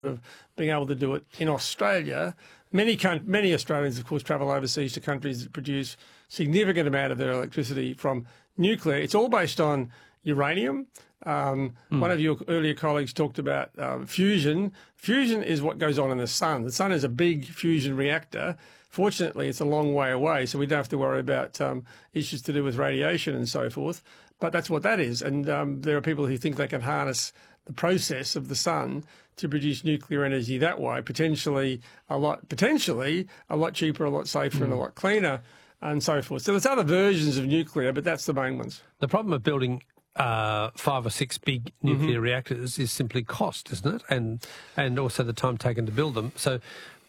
of being able to do it in Australia. Many Australians, of course, travel overseas to countries that produce significant amount of their electricity from nuclear. It's all based on uranium. One of your earlier colleagues talked about fusion. Fusion is what goes on in the sun. The sun is a big fusion reactor. Fortunately, it's a long way away, so we don't have to worry about issues to do with radiation and so forth. But that's what that is. And there are people who think they can harness the process of the sun to produce nuclear energy that way, potentially a lot cheaper, a lot safer, and a lot cleaner, and so forth. So there's other versions of nuclear, but that's the main ones. The problem of building 5 or 6 big nuclear reactors is simply cost, isn't it? And also the time taken to build them. So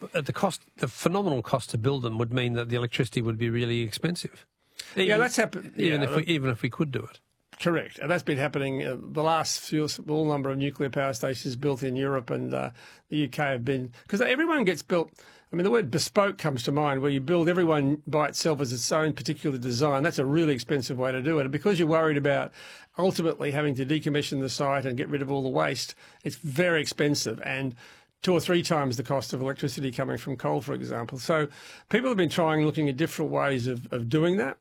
the phenomenal cost to build them would mean that the electricity would be really expensive. That's happened. Even if we could do it. Correct. And that's been happening. The last small number of nuclear power stations built in Europe and the UK have been, because everyone gets built. I mean, the word bespoke comes to mind, where you build everyone by itself as its own particular design. That's a really expensive way to do it. And because you're worried about ultimately having to decommission the site and get rid of all the waste, it's very expensive, and 2 or 3 times the cost of electricity coming from coal, for example. So people have been looking at different ways of doing that.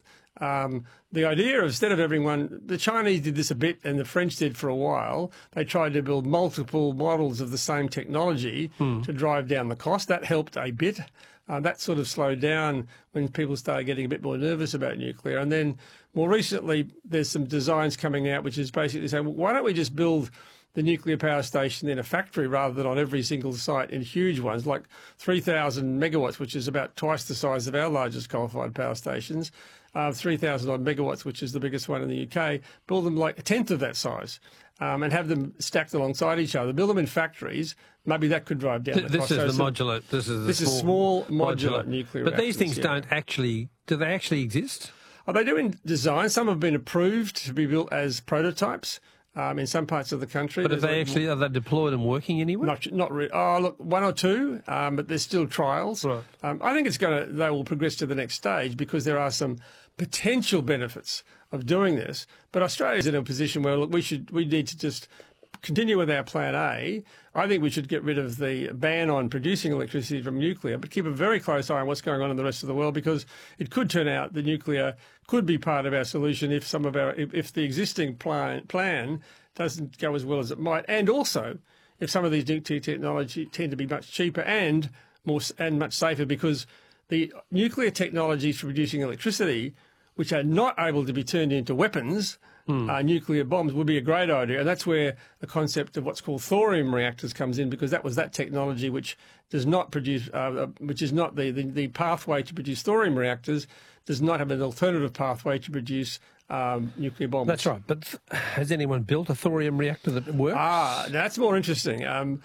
The idea of, instead of everyone, the Chinese did this a bit and the French did for a while, they tried to build multiple models of the same technology to drive down the cost. That helped a bit. That sort of slowed down when people started getting a bit more nervous about nuclear. And then more recently, there's some designs coming out which is basically saying, well, why don't we just build the nuclear power station in a factory rather than on every single site in huge ones, like 3,000 megawatts, which is about twice the size of our largest coal-fired power stations, 3,000 odd megawatts, which is the biggest one in the UK, build them like a tenth of that size, and have them stacked alongside each other. Build them in factories. Maybe that could drive down the cost. This is small modular nuclear But reactors, these things don't actually, do they actually exist? Oh, they do in design. Some have been approved to be built as prototypes. In some parts of the country. But are they deployed and working anywhere? Not really. Oh, look, 1 or 2, but there's still trials. Right. I think they will progress to the next stage because there are some potential benefits of doing this. But Australia's in a position where, look, we need to just continue with our plan A. I think we should get rid of the ban on producing electricity from nuclear, but keep a very close eye on what's going on in the rest of the world, because it could turn out that nuclear could be part of our solution if if the existing plan doesn't go as well as it might, and also if some of these nuclear technology tend to be much cheaper and much safer, because the nuclear technologies for producing electricity, which are not able to be turned into weapons, nuclear bombs, would be a great idea. And that's where the concept of what's called thorium reactors comes in, because that was that technology which does not produce, which is not the pathway to produce thorium reactors, does not have an alternative pathway to produce nuclear bombs. That's right. But has anyone built a thorium reactor that works? That's more interesting.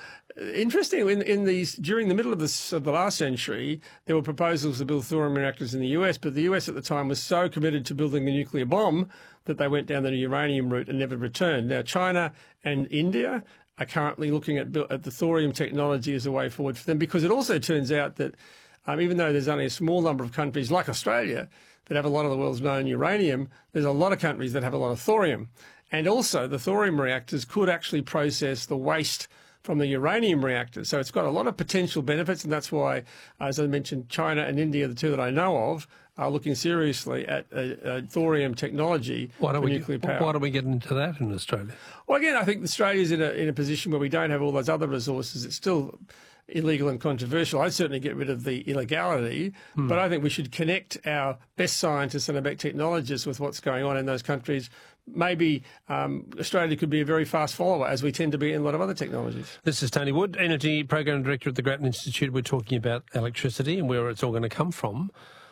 During the middle of the last century, there were proposals to build thorium reactors in the US, but the US at the time was so committed to building a nuclear bomb that they went down the uranium route and never returned. Now, China and India are currently looking at the thorium technology as a way forward for them, because it also turns out that even though there's only a small number of countries like Australia that have a lot of the world's known uranium, there's a lot of countries that have a lot of thorium. And also the thorium reactors could actually process the waste from the uranium reactors. So it's got a lot of potential benefits, and that's why, as I mentioned, China and India, the two that I know of, are looking seriously at thorium technology for nuclear power. Why don't we get into that in Australia? Well, again, I think Australia's in a position where we don't have all those other resources. It's still illegal and controversial. I'd certainly get rid of the illegality, but I think we should connect our best scientists and our best technologists with what's going on in those countries. Maybe Australia could be a very fast follower, as we tend to be in a lot of other technologies. This is Tony Wood, Energy Program Director at the Grattan Institute. We're talking about electricity and where it's all going to come from.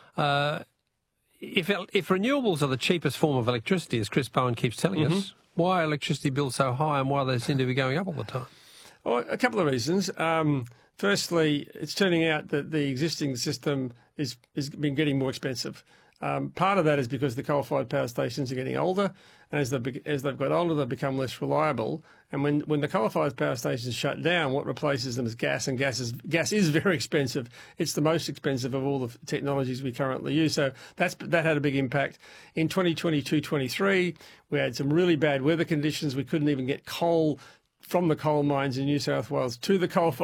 If renewables are the cheapest form of electricity, as Chris Bowen keeps telling us, why are electricity bills so high and why they seem to be going up all the time? Well, a couple of reasons. Firstly, it's turning out that the existing system is been getting more expensive. Part of that is because the coal-fired power stations are getting older, and as they've got older, they've become less reliable. And when the coal-fired power stations shut down, what replaces them is gas, and gas is very expensive. It's the most expensive of all the technologies we currently use. So that had a big impact. In 2022-23, we had some really bad weather conditions. We couldn't even get coal from the coal mines in New South Wales to the coal